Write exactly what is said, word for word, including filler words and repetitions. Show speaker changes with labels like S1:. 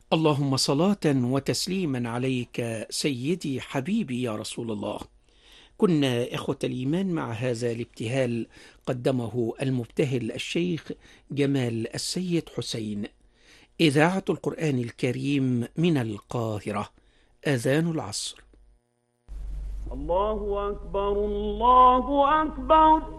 S1: اللهم صلاة وتسليما عليك سيدي حبيبي يا رسول الله. كنا إخوة الإيمان مع هذا الابتهال قدمه المبتهل الشيخ جمال السيد حسين. إذاعة القرآن الكريم من القاهرة. آذان العصر.
S2: الله أكبر الله أكبر.